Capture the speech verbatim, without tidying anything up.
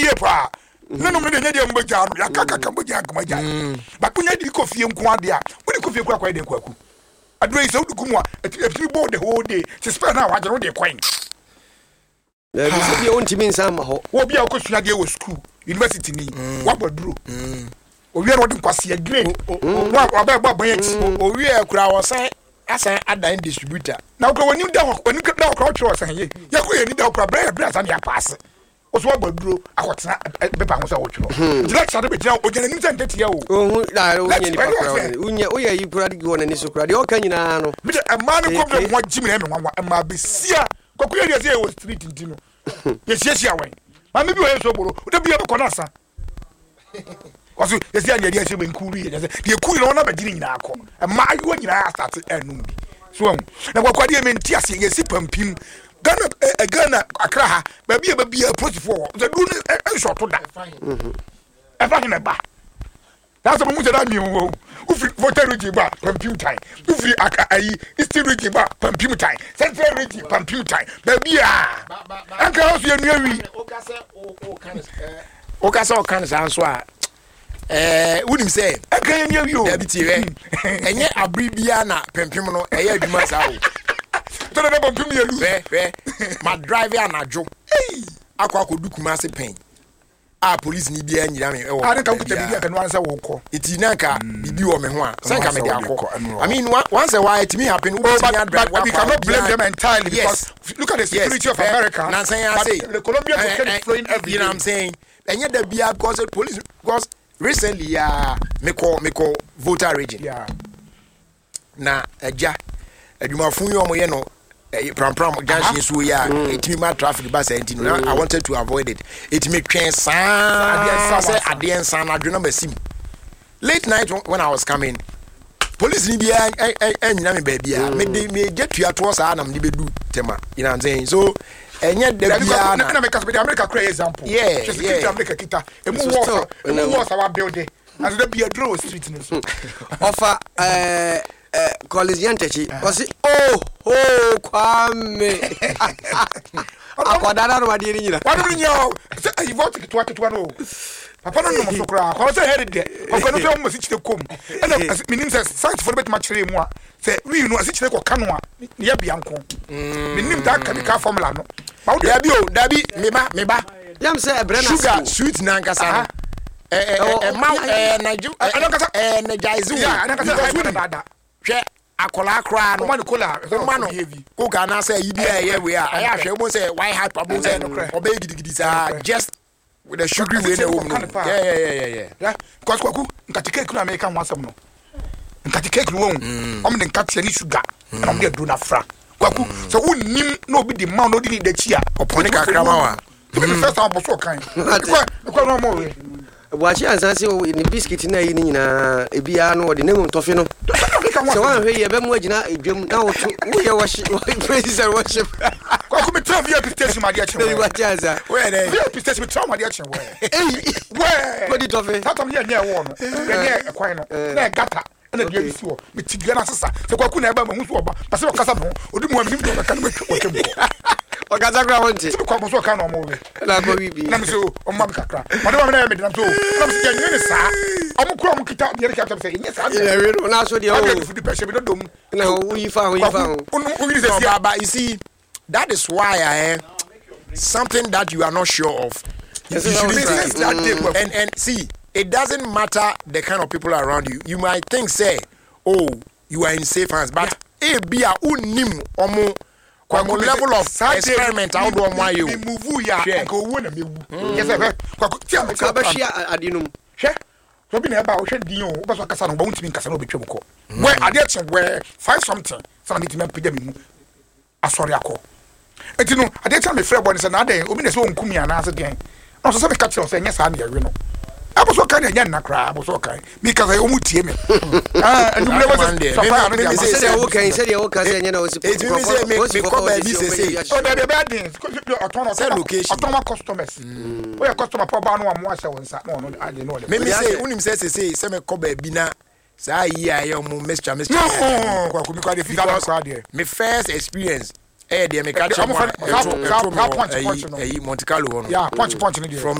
ye pa na no me de nyade mboja no ya kaka ka mboja akamaja ba kunya di kofie nko ade a wo di kofie kwa kwa de kwaku adwei so duku mu a e board the whole day se spare na wa jero de coin na bi se bi on timi nsam ho wo bia ko sua de wo school university ni wa boduro owie ro de kwase agree wa wa ba ba ban ti owie akura wo san asan adan distributor na ko woni da ko woni da ko tro san ye ya ko ye ni da ko bra bra san ya pass oso wa boduro akotena be ba ho sa wo tro direct sa de be tira o jana nim san tete ya o o da o nya ni pa unya o ye yi kura di wona ni so kura de o kan nyina no bi de ma ne ko be mo jimi na me nwa ma be sia ko ko ye de se wo street ntino ye sia sia wen ma me bi o ye so boro o de bi e ko na sa kwaso yesi anya dia se benkuru ye yesi die kuru no na bagiri nyina akọ ma ayo nyina start enum bi so na kwakwa de menti ase yesi pampim Ghana eh, Ghana akra ha ba bia ba bia approach for the do en short da mhm e fa hina ba that's the moment that me wo ufi voter region ba pampim time ufi ayi eastern region ba pampim time central region pampim time ba bia anka house ye nuawi o ka se o o kan eh o ka se o kan san so a eh wunim say aka ye nuawi o da bi ti re enye abribia na pampim no eye adwuma sa o to na pampim ye lu fe fe ma driver anajo akwa akodu Kumasi pen a police ni bia nyira me e wo a ka kuta bibia ka no ansa wo ko iti nanka bibi wo me ho a sanka me de akọ I mean once a while it may happen we can drive we cannot blame them entirely because yes. Look at the security yes. of America and I say the Colombian cocaine is flowing every you know what I'm saying enye da bia because the police because recently ya me call me call voter region yeah na eja adwumafun yo mo ye no pram pram junction so ya it me my traffic bus enti no I wanted to avoid it it me twen san say ade san na dwena masim late night when I was coming police ni bia anyina me ba bia me de me getua to sa na me bedu tema you know what I'm saying so enye de bia na na make us be America crazy example yeah just yeah America kita emu war emu war our building as the bia draw street no so offer eh eh collision techi was oh oh kwame akwadara no wade nyina wade nyina say I vote to to to no papa no no so kra ko say head there ko no say mo si chite kom na minim say site for bet match mu a say we no si chite ko kanu a ya bia nko minim that chemical formula no ba da bi o da bi me ba me ba yam say ebrena sugar sweet na nkasa eh eh ma eh naju eh najaizu ya nkasa dada hwe akola akra no man kola man no ko ga na say yibi aye we a aye ahwe mo say why hype abo say obey gidigidi sa just with the sugary way na woman yeah yeah yeah yeah yeah because kwaku nkati cake no American wasam no nkati cake no won om de nkati ni sugar na om de do na fra kwaku so wonnim na obi di ma no di de chi a opone kakra ma wa the first time boso kan kwa no mo we wachi ansanse o ni biscuit na yi ni nyina ebia no de nemum tofe no so wan hwe ye be mu agina edwam na wo to wo ye wo president worship kwa ku me tell V I P station ma dia che wachi ansa we dey V I P station me tell ma dia che we eh we ko di tofe that time ye ne wo no ye ne kwan no na gata na dia bi si wo me tigua na sesa se kwa ku na e ba ma hu so oba pa se o kasa no odi mu amim do ka na me twa kem o gaza gra wonti se kwa so ka no mo we na ko bibi na me so o ma kakra ma de ma na me de na so na me se ye ne sa o mu kro mu kita ye ka tell say ye sa ye we no na so de o the pressure be dom na o yi fa o yi fa o o yi say baba you see that is why I something that you are not sure of you should that day and and see it doesn't matter the kind of people around you you might think say oh you are in safe hands but e bia unim omo kwamo level of experiment how do omo ayo me move ya nka owo na mewu yes e kwako ti am ka ba hia adinum hwe so bi na ba o hwe din o ba so kasa no ba untimi kasa no betwem ko we ade che we find something some need to me pija me mu asori akọ etinu ade che me frɛ bɔ ne sɛ na ade obi na sɛ onkumi ana ase den no so sɛ me catch sɛ nyɛ saa na yɛwe no aboso kan nyɛ na kra aboso kan mi ka sɛ o mu tie me ah anumle wo sɛ papa no me sɛ wo kan sɛ de wo kan sɛ nyɛ na wo si it me say me me ko ba bi sɛ sɛ o da be bad things otono otono customers o ya customer pa ba no amu ahyɛ wo nsa no no ade no me me say unim sɛ sɛ sɛ sɛ me ko ba bi na sa yi ayo mu mister mister no kwa ku mi kwa de fi da kwa de me first experience eh de me catch punch punch eh Monte Carlo yeah punch punch no from